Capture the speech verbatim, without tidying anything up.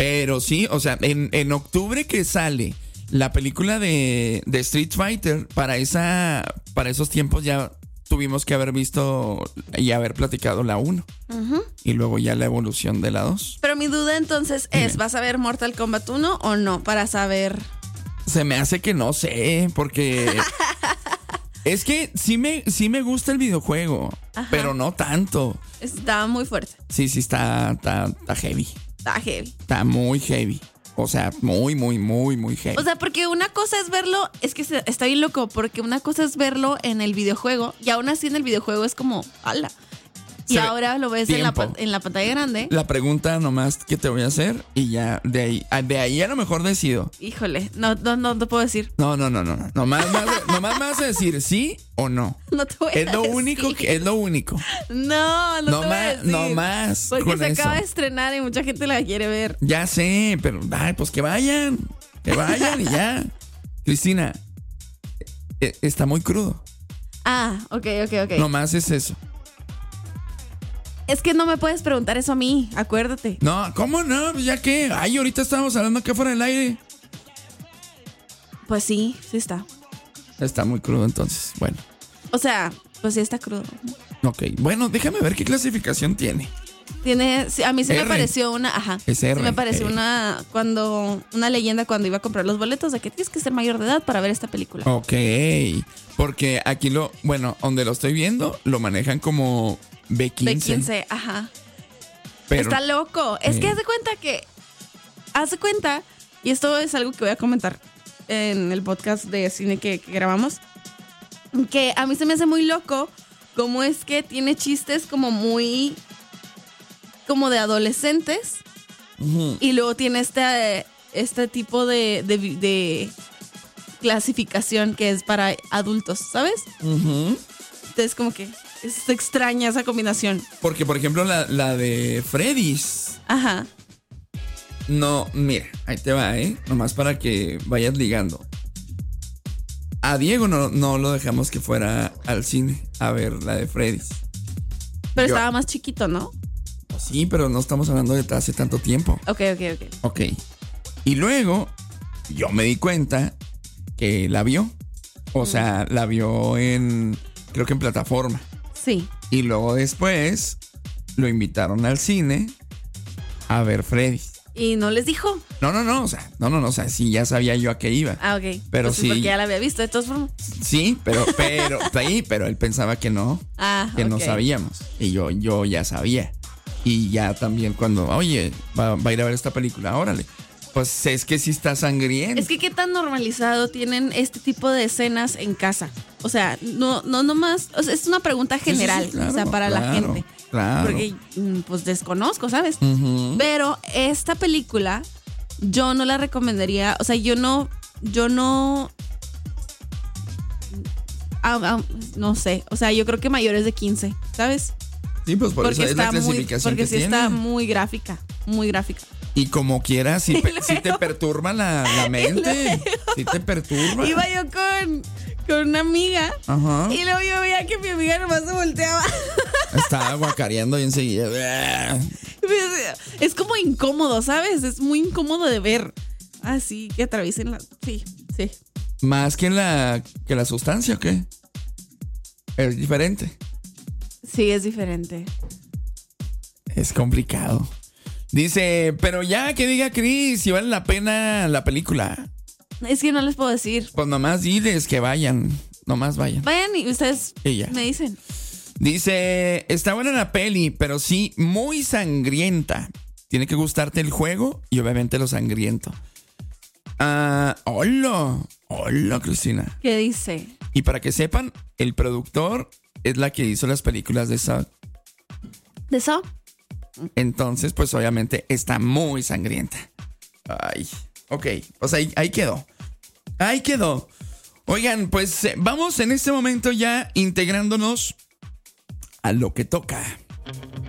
Pero sí, o sea, en, en octubre que sale la película de, de Street Fighter, para esa, para esos tiempos ya tuvimos que haber visto y haber platicado la uno. Uh-huh. Y luego ya la evolución de la dos. Pero mi duda entonces es, ¿vas a ver Mortal Kombat uno o no? Para saber. Se me hace que no sé, porque es que sí me, sí me gusta el videojuego, ajá, pero no tanto. Está muy fuerte. Sí, sí, está, está, está heavy. Está heavy. Está muy heavy. O sea, muy, muy, muy, muy heavy. O sea, porque una cosa es verlo, es que está bien loco, porque una cosa es verlo en el videojuego y aún así en el videojuego es como, ala. Y ahora lo ves en la, en la pantalla grande. La pregunta nomás que te voy a hacer y ya de ahí, de ahí a lo mejor decido. Híjole, no, no, no te puedo decir. No, no, no, no, no. Nomás, más, nomás me vas a decir sí o no. No te voy a es lo decir. único que, es lo único. No, no, no te voy a decir. No más. Porque se eso. acaba de estrenar y mucha gente la quiere ver. Ya sé, pero ay, pues que vayan. Que vayan y ya. Cristina, está muy crudo. Ah, ok, ok, ok. Nomás es eso. Es que no me puedes preguntar eso a mí, acuérdate. No, ¿cómo no? Ya que, ay, ahorita estábamos hablando acá fuera del aire. Pues sí, sí está. Está muy crudo entonces, bueno. O sea, pues sí está crudo. Ok, bueno, déjame ver qué clasificación tiene. Tiene, sí, a mí se R. me pareció una, ajá. Es R. Se me pareció R. una, cuando, una leyenda cuando iba a comprar los boletos de que tienes que ser mayor de edad para ver esta película. Ok, porque aquí lo, bueno, donde lo estoy viendo, lo manejan como B quince. B quince, ajá. Pero, está loco. Es eh. que haz de cuenta que, haz de cuenta, y esto es algo que voy a comentar en el podcast de cine que, que grabamos, que a mí se me hace muy loco cómo es que tiene chistes como muy, como de adolescentes, uh-huh, y luego tiene este, este tipo de, de, de clasificación que es para adultos, ¿sabes? Uh-huh. Entonces como que es extraña esa combinación. Porque, por ejemplo, la, la de Freddy's. Ajá. No, mira, ahí te va, ¿eh? Nomás para que vayas ligando. A Diego no, no lo dejamos que fuera al cine a ver la de Freddy's. Pero Yo, estaba más chiquito, ¿no? Pues sí, pero no estamos hablando de hace tanto tiempo. Ok, ok, ok. Ok. Y luego, yo me di cuenta que la vio. O mm. sea, la vio en, creo que en plataforma. Sí. Y luego después lo invitaron al cine a ver Freddy's. ¿Y no les dijo? No, no, no, o sea, no, no, no, o sea, sí, ya sabía yo a qué iba. Ah, ok. Pero pues sí. Porque ya la había visto, de todas formas. Sí, pero, pero, sí, pero él pensaba que no. Ah, que okay. no sabíamos. Y yo, yo ya sabía. Y ya también cuando, oye, va, va a ir a ver esta película, órale. Pues es que sí está sangriento. Es que qué tan normalizado tienen este tipo de escenas en casa. O sea, no, no nomás, o sea, es una pregunta general, sí, sí, sí, claro, o sea, para claro, la gente. Claro. Porque, pues, desconozco, ¿sabes? Uh-huh. Pero esta película, yo no la recomendaría, o sea, yo no, yo no, ah, ah, no sé, o sea, yo creo que mayores de quince, ¿sabes? Sí, pues por porque eso es la clasificación muy, porque que sí tiene. Está muy gráfica, muy gráfica. Y como quieras, si, pe- si te perturba la, la mente, si te perturba. Iba yo con, con una amiga. Ajá. Y luego yo veía que mi amiga nomás se volteaba. Estaba guacareando y enseguida. Es como incómodo, ¿sabes? Es muy incómodo de ver. Así que atraviesen la... Sí, sí. ¿Más que la, que la sustancia o qué? Es diferente. Sí, es diferente. Es complicado. Dice, pero ya que diga Cris si vale la pena la película. Es que no les puedo decir. Pues nomás diles que vayan. Nomás vayan. Vayan y ustedes y me dicen. Dice, está buena la peli, pero sí muy sangrienta. Tiene que gustarte el juego y obviamente lo sangriento. Ah, uh, hola. Hola, Cristina. ¿Qué dice? Y para que sepan, el productor es la que hizo las películas de Saw. ¿De Saw? Entonces, pues obviamente está muy sangrienta. Ay, ok, pues ahí, ahí quedó. Ahí quedó. Oigan, pues eh, vamos en este momento ya integrándonos a lo que toca.